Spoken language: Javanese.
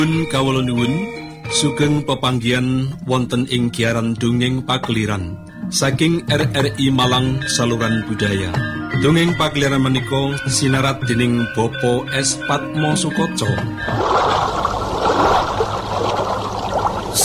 Kawula nuwun sugeng pepanggihan wonten ing giaran dongeng pakeliran saking RRI Malang Saluran Budaya. Dongeng pakeliran menika sinarat dening Bapak S. Patmo Sukoco.